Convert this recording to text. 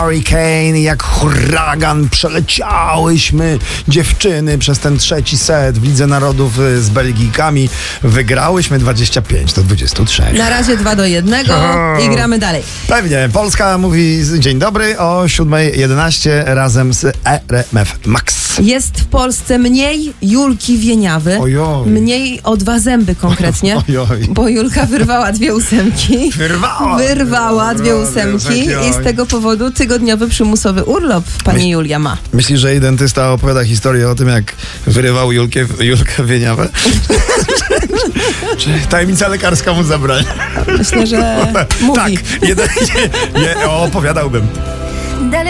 Hurricane, jak huragan przeleciałyśmy dziewczyny przez ten trzeci set w Lidze Narodów z Belgijkami. Wygrałyśmy 25-23. Na razie 2-1 i gramy dalej. Pewnie. Polska mówi dzień dobry o 7:11 razem z RMF Max. Jest w Polsce mniej Julki Wieniawy. Ojoj. Mniej o 2 zęby konkretnie. Ojoj. Bo Julka wyrwała 2 ósemki. Wyrwała 2 ósemki i z tego powodu tygodniowy przymusowy urlop pani Julia ma. Myślisz, że jej dentysta opowiada historię o tym, jak wyrywał Julkę Wieniawę? Czy tajemnica lekarska mu zabrania? Myślę, że mówi. Tak, opowiadałbym.